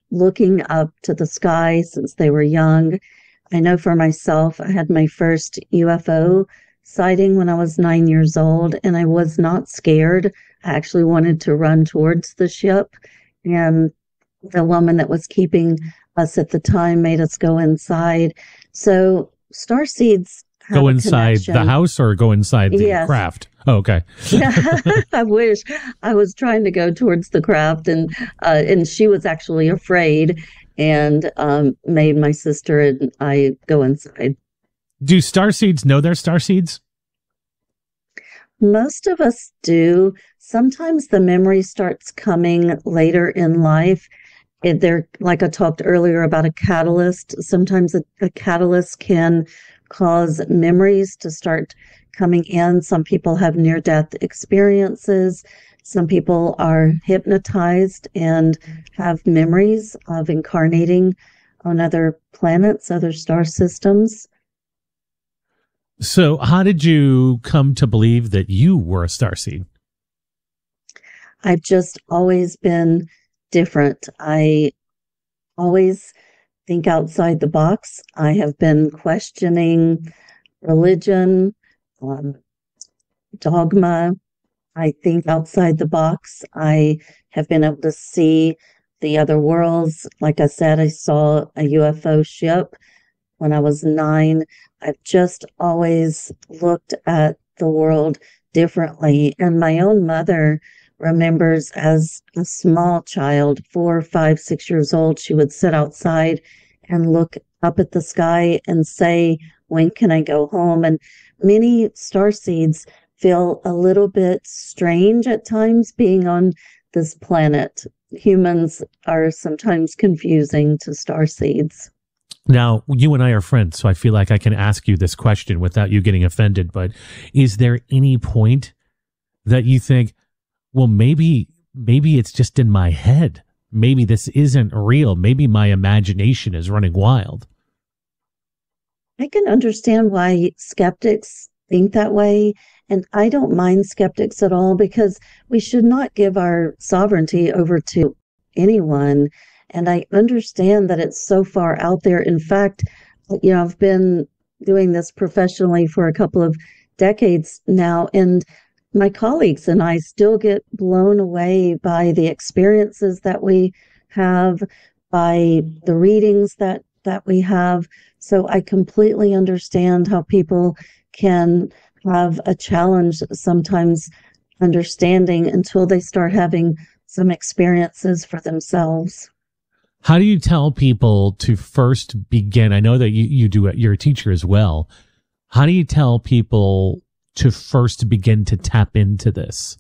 looking up to the sky since they were young. I know for myself, I had my first UFO sighting when I was 9 years old, and I was not scared. I actually wanted to run towards the ship, and the woman that was keeping us at the time made us go inside. So starseeds have Go a inside the connection. house or go inside the Yes. craft? Oh, okay. Yeah, I wish. I was trying to go towards the craft, and she was actually afraid, and made my sister and I go inside. Do starseeds know they're starseeds? Most of us do. Sometimes the memory starts coming later in life. They're, like I talked earlier about a catalyst. Sometimes a catalyst can cause memories to start coming in. Some people have near-death experiences. Some people are hypnotized and have memories of incarnating on other planets, other star systems. So how did you come to believe that you were a starseed? I've just always been different. I always think outside the box. I have been questioning religion, dogma. I think outside the box. I have been able to see the other worlds. Like I said, I saw a UFO ship when I was 9. I've just always looked at the world differently. And my own mother remembers as a small child, 4, 5, 6 years old, she would sit outside and look up at the sky and say, "When can I go home?" And many starseeds feel a little bit strange at times being on this planet. Humans are sometimes confusing to starseeds. Now, you and I are friends, so I feel like I can ask you this question without you getting offended. But is there any point that you think, well, maybe it's just in my head? Maybe this isn't real. Maybe my imagination is running wild. I can understand why skeptics think that way. And I don't mind skeptics at all, because we should not give our sovereignty over to anyone. And I understand that it's so far out there. In fact, I've been doing this professionally for a couple of decades now, and my colleagues and I still get blown away by the experiences that we have, by the readings that we have. So I completely understand how people can have a challenge sometimes understanding until they start having some experiences for themselves. How do you tell people to first begin? I know that you do it. You're a teacher as well. How do you tell people to first begin to tap into this?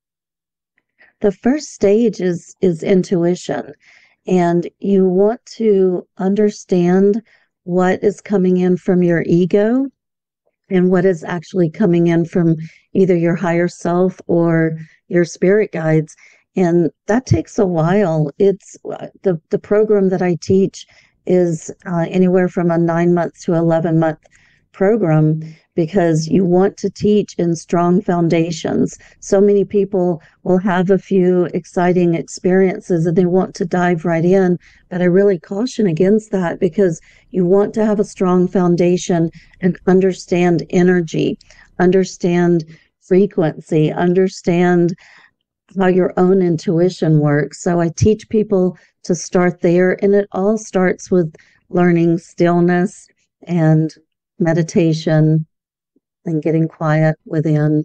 The first stage is intuition, and you want to understand what is coming in from your ego and what is actually coming in from either your higher self or your spirit guides. And that takes a while. It's the program that I teach is anywhere from a 9-month to 11-month program, because you want to teach in strong foundations. So many people will have a few exciting experiences and they want to dive right in, but I really caution against that, because you want to have a strong foundation and understand energy, understand frequency, understand how your own intuition works. So I teach people to start there, and it all starts with learning stillness and meditation and getting quiet within.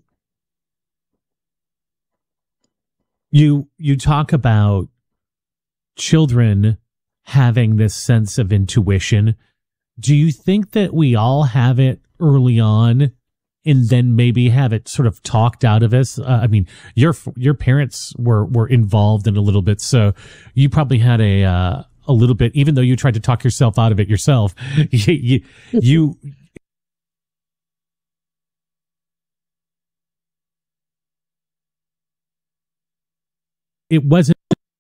You talk about children having this sense of intuition. Do you think that we all have it early on and then maybe have it sort of talked out of us? I mean, your parents were involved in a little bit, so you probably had a little bit, even though you tried to talk yourself out of it yourself. you it wasn't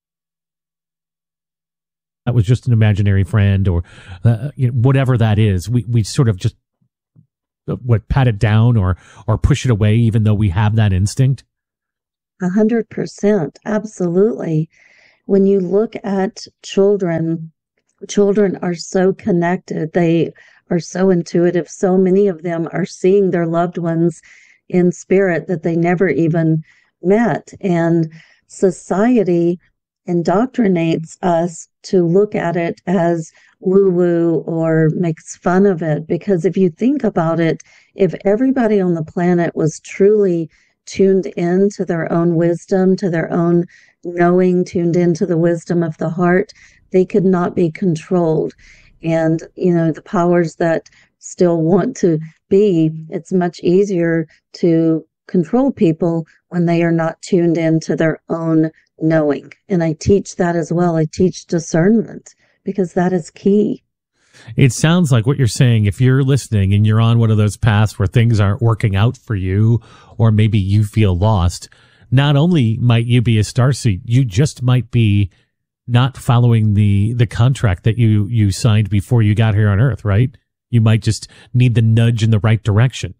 that was just an imaginary friend or whatever that is. We sort of just pat it down or push it away, even though we have that instinct. 100%, absolutely. when you look at children, children are so connected. They are so intuitive. So many of them are seeing their loved ones in spirit that they never even met. And society indoctrinates us to look at it as woo-woo or makes fun of it. Because if you think about it, if everybody on the planet was truly tuned in to their own wisdom, to their own knowing, tuned into the wisdom of the heart, they could not be controlled. And, the powers that still want to be, it's much easier to control people when they are not tuned into their own knowing. And I teach that as well. I teach discernment because that is key. It sounds like what you're saying, if you're listening and you're on one of those paths where things aren't working out for you, or maybe you feel lost, not only might you be a starseed, you just might be not following the contract that you signed before you got here on Earth, right? You might just need the nudge in the right direction.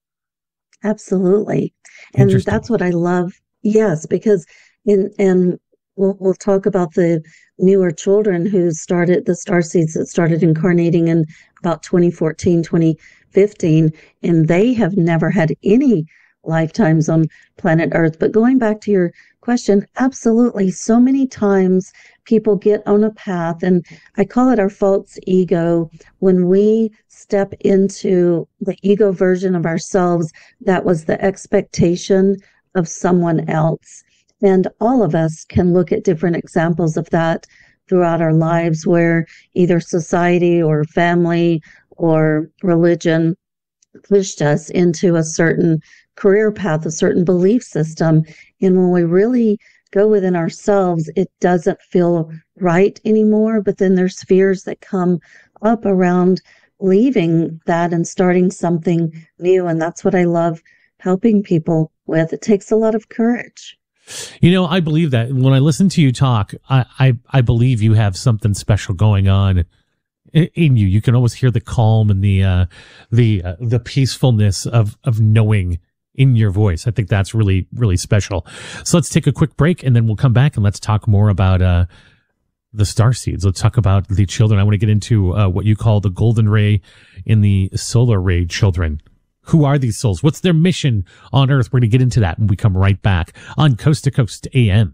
Absolutely. And that's what I love. Yes, because and we'll talk about the newer children who started, the starseeds that started incarnating in about 2014, 2015, and they have never had any lifetimes on planet Earth. But going back to your question, absolutely. So many times people get on a path, and I call it our false ego, when we step into the ego version of ourselves that was the expectation of someone else. And all of us can look at different examples of that throughout our lives, where either society or family or religion pushed us into a certain career path, a certain belief system. And when we really go within ourselves, it doesn't feel right anymore. But then there's fears that come up around leaving that and starting something new. And that's what I love helping people with. It takes a lot of courage. I believe that when I listen to you talk, I believe you have something special going on in you. You can always hear the calm and the peacefulness of knowing in your voice. I think that's really, really special. So let's take a quick break, and then we'll come back and let's talk more about the starseeds. Let's talk about the children. I want to get into what you call the golden ray and the solar ray children. Who are these souls? What's their mission on Earth? We're going to get into that when we come right back on Coast to Coast AM.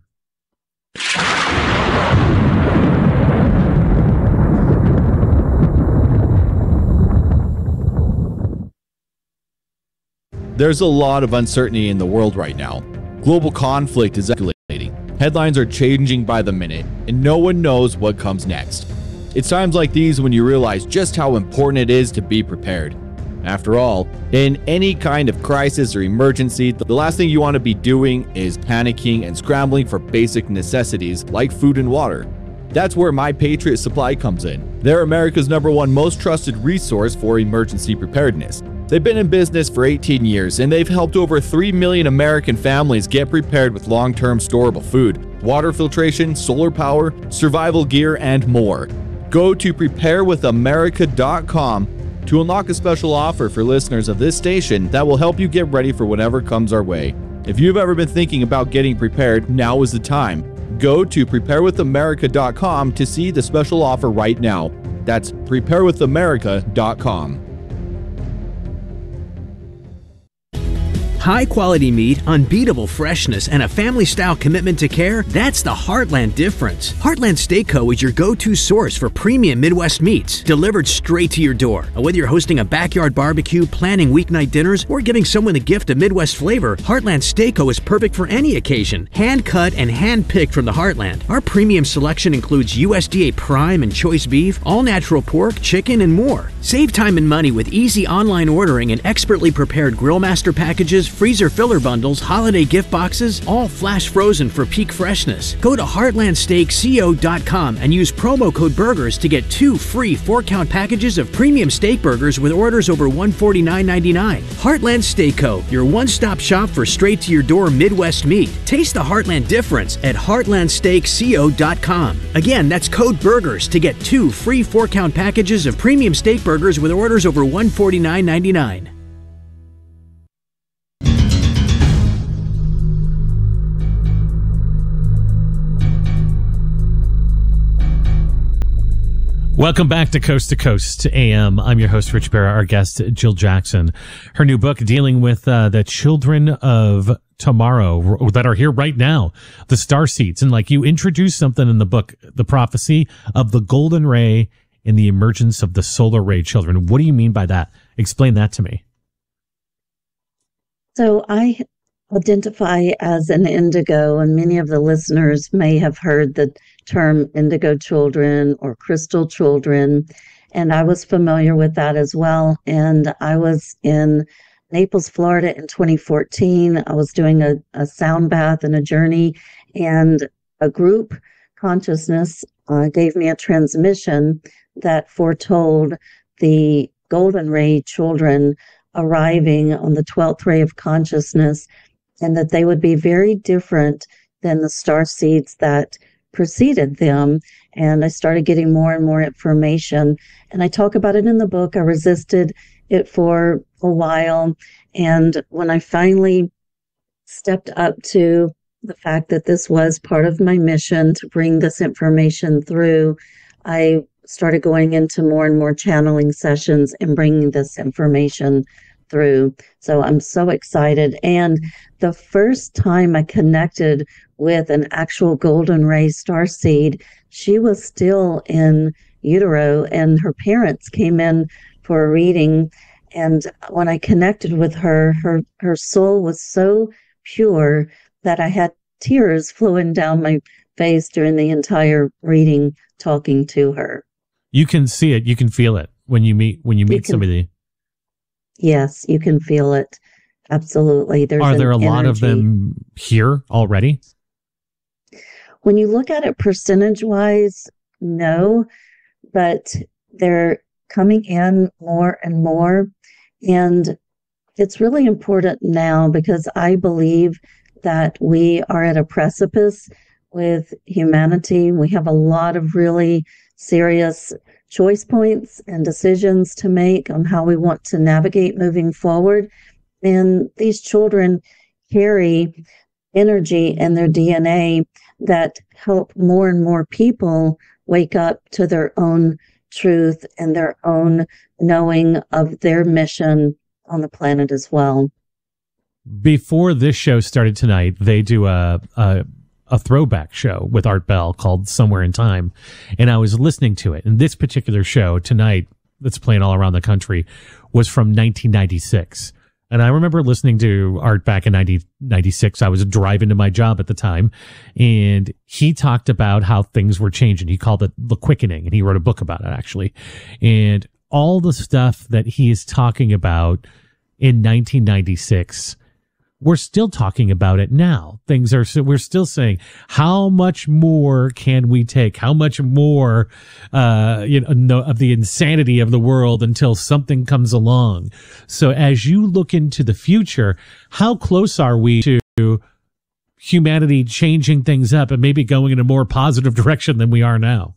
There's a lot of uncertainty in the world right now. Global conflict is escalating. Headlines are changing by the minute, and no one knows what comes next. It's times like these when you realize just how important it is to be prepared. After all, in any kind of crisis or emergency, the last thing you want to be doing is panicking and scrambling for basic necessities like food and water. That's where My Patriot Supply comes in. They're America's #1 most trusted resource for emergency preparedness. They've been in business for 18 years, and they've helped over 3 million American families get prepared with long-term storable food, water filtration, solar power, survival gear, and more. Go to preparewithamerica.com to unlock a special offer for listeners of this station that will help you get ready for whatever comes our way. If you've ever been thinking about getting prepared, now is the time. Go to preparewithamerica.com to see the special offer right now. That's preparewithamerica.com. High-quality meat, unbeatable freshness, and a family-style commitment to care, that's the Heartland difference. Heartland Steak Co. is your go-to source for premium Midwest meats, delivered straight to your door. Whether you're hosting a backyard barbecue, planning weeknight dinners, or giving someone the gift of Midwest flavor, Heartland Steak Co. is perfect for any occasion. Hand-cut and hand-picked from the Heartland. Our premium selection includes USDA Prime and Choice Beef, all-natural pork, chicken, and more. Save time and money with easy online ordering and expertly prepared Grill Master packages, freezer filler bundles, holiday gift boxes, all flash frozen for peak freshness. Go to heartlandsteakco.com and use promo code BURGERS to get 2 free 4-count packages of premium steak burgers with orders over $149.99. Heartland Steak Co., your one-stop shop for straight-to-your-door Midwest meat. Taste the Heartland difference at heartlandsteakco.com. Again, that's code BURGERS to get 2 free 4-count packages of premium steak burgers with orders over $149.99. Welcome back to Coast AM. I'm your host, Rich Barra. Our guest, Jill Jackson. Her new book dealing with the children of tomorrow that are here right now, the star seeds. And like you introduced something in the book, the prophecy of the golden ray and the emergence of the solar ray children. What do you mean by that? Explain that to me. So I identify as an indigo, and many of the listeners may have heard the term indigo children or crystal children, and I was familiar with that as well. And I was in Naples, Florida in 2014. I was doing a sound bath and a journey, and a group consciousness gave me a transmission that foretold the golden ray children arriving on the 12th ray of consciousness, and that they would be very different than the star seeds that preceded them. And I started getting more and more information, and I talk about it in the book. I resisted it for a while, and when I finally stepped up to the fact that this was part of my mission to bring this information through, I started going into more and more channeling sessions and bringing this information through. So I'm so excited. And the first time I connected with an actual golden ray starseed, she was still in utero, and her parents came in for a reading. And when I connected with her, her soul was so pure that I had tears flowing down my face during the entire reading, talking to her. You can see it. You can feel it when you meet somebody. Yes, you can feel it. Absolutely. Are there a lot of them here already? When you look at it percentage-wise, no, but they're coming in more and more. And it's really important now because I believe that we are at a precipice with humanity. We have a lot of really serious choice points and decisions to make on how we want to navigate moving forward. And these children carry energy in their DNA that help more and more people wake up to their own truth and their own knowing of their mission on the planet as well. Before this show started tonight, they do a throwback show with Art Bell called Somewhere in Time. And I was listening to it. And this particular show tonight that's playing all around the country was from 1996. And I remember listening to Art back in 1996. I was driving to my job at the time, and he talked about how things were changing. He called it The Quickening, and he wrote a book about it, actually. And all the stuff that he is talking about in 1996, we're still talking about it now. We're still saying, how much more can we take? How much more, of the insanity of the world until something comes along? So as you look into the future, how close are we to humanity changing things up and maybe going in a more positive direction than we are now?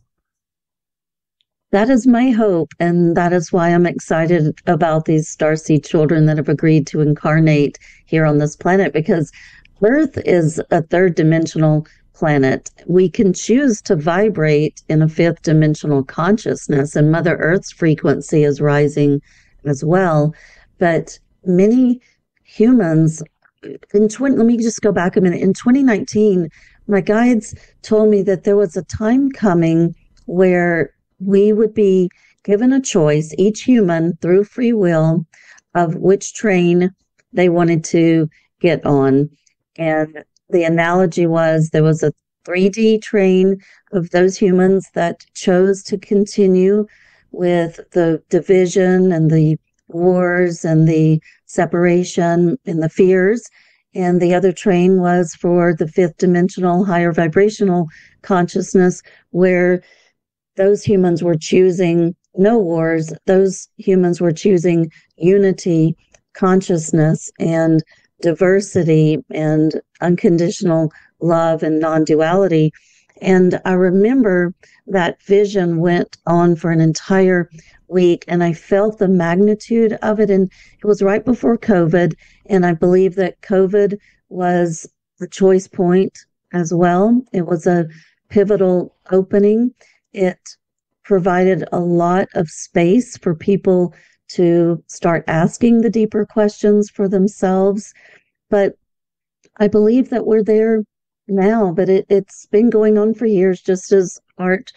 That is my hope, and that is why I'm excited about these starseed children that have agreed to incarnate here on this planet, because Earth is a third dimensional planet. We can choose to vibrate in a fifth dimensional consciousness, and Mother Earth's frequency is rising as well. But many humans, let me just go back a minute. In 2019, my guides told me that there was a time coming where we would be given a choice, each human through free will, of which train they wanted to get on. And the analogy was there was a 3D train of those humans that chose to continue with the division and the wars and the separation and the fears. And the other train was for the fifth dimensional higher vibrational consciousness, where those humans were choosing no wars. Those humans were choosing unity, consciousness, and diversity, and unconditional love and non-duality. And I remember that vision went on for an entire week, and I felt the magnitude of it. And it was right before COVID. And I believe that COVID was the choice point as well. It was a pivotal opening. It provided a lot of space for people to start asking the deeper questions for themselves. But I believe that we're there now, but it's been going on for years, just as Art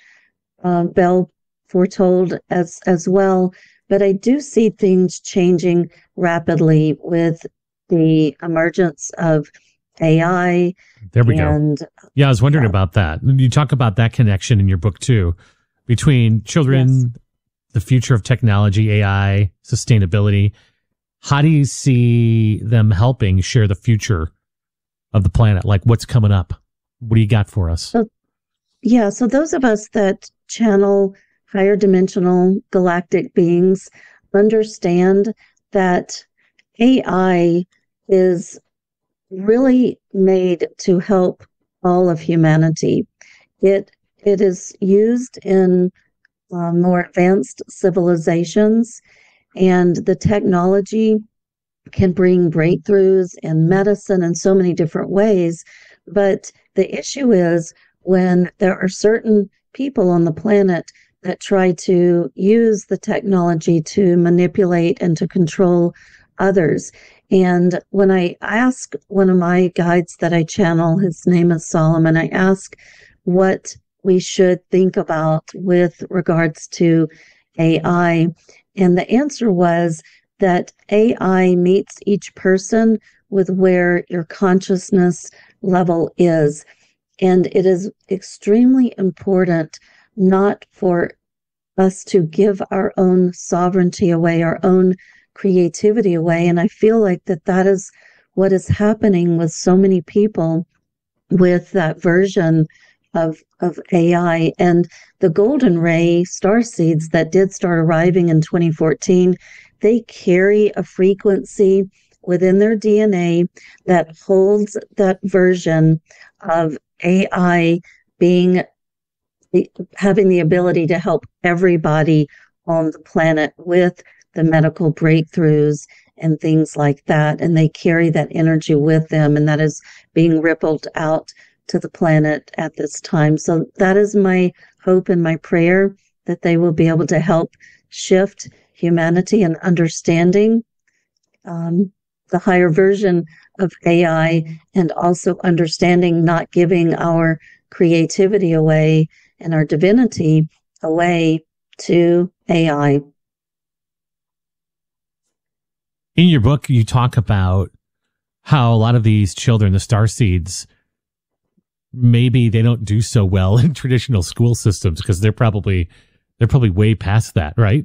Bell foretold as well. But I do see things changing rapidly with the emergence of AI. There we go. Yeah, I was wondering about that. You talk about that connection in your book too, between children, the future of technology, AI, sustainability. How do you see them helping share the future of the planet? Like, what's coming up? What do you got for us? So those of us that channel higher dimensional galactic beings understand that AI is really made to help all of humanity. It is used in more advanced civilizations, and the technology can bring breakthroughs in medicine in so many different ways. But the issue is when there are certain people on the planet that try to use the technology to manipulate and to control others. And when I ask one of my guides that I channel, his name is Solomon, I ask what we should think about with regards to AI. And the answer was that AI meets each person with where your consciousness level is. And it is extremely important not for us to give our own sovereignty away, our own creativity away. And I feel like that is what is happening with so many people with that version of AI. And the golden ray starseeds that did start arriving in 2014, they carry a frequency within their DNA that holds that version of AI having the ability to help everybody on the planet with the medical breakthroughs and things like that. And they carry that energy with them, and that is being rippled out to the planet at this time. So that is my hope and my prayer, that they will be able to help shift humanity and understanding the higher version of AI, and also understanding not giving our creativity away and our divinity away to AI. In your book, you talk about how a lot of these children, the starseeds, maybe they don't do so well in traditional school systems because they're probably way past that, right?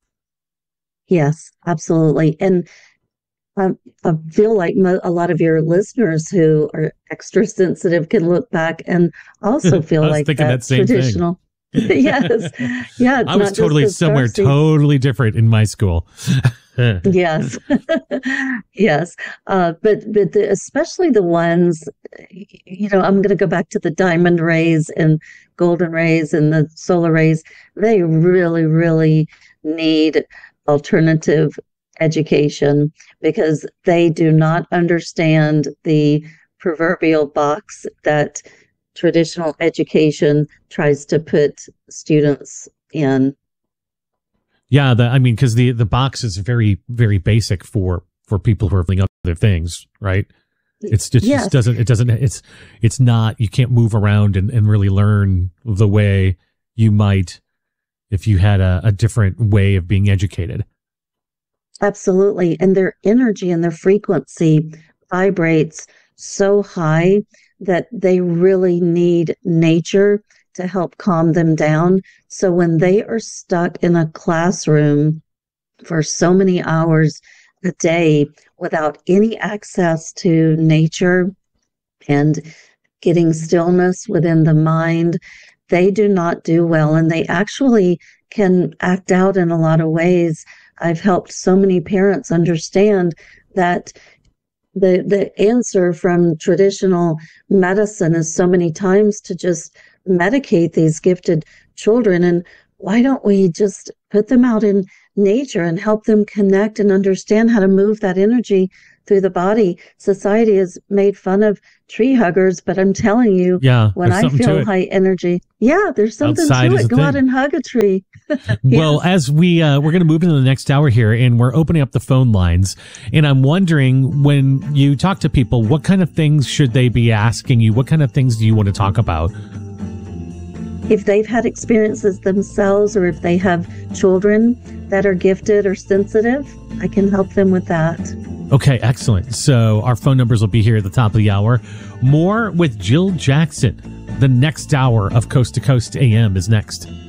Yes, absolutely. And I feel like a lot of your listeners who are extra sensitive can look back and also feel like that traditional. Yes. Yeah. I was totally somewhere totally different in my school. Yes. Yes. But especially the ones, I'm going to go back to the diamond rays and golden rays and the solar rays. They really, really need alternative education, because they do not understand the proverbial box that traditional education tries to put students in. Yeah, because the box is very, very basic for people who are doing other things, right? It's just, yes. it's not, you can't move around and really learn the way you might if you had a different way of being educated. Absolutely. And their energy and their frequency vibrates so high that they really need nature to help calm them down. So when they are stuck in a classroom for so many hours a day without any access to nature and getting stillness within the mind, they do not do well. And they actually can act out in a lot of ways. I've helped so many parents understand that the answer from traditional medicine is so many times to just medicate these gifted children. And why don't we just put them out in nature and help them connect and understand how to move that energy through the body. Society has made fun of tree huggers, but I'm telling you, when I feel high energy, there's something Outside to is it. a Go thing. out and hug a tree. Well, as we're going to move into the next hour here, and we're opening up the phone lines, and I'm wondering, when you talk to people, what kind of things should they be asking you? What kind of things do you want to talk about? If they've had experiences themselves, or if they have children that are gifted or sensitive, I can help them with that. Okay, excellent. So our phone numbers will be here at the top of the hour. More with Jill Jackson. The next hour of Coast to Coast AM is next.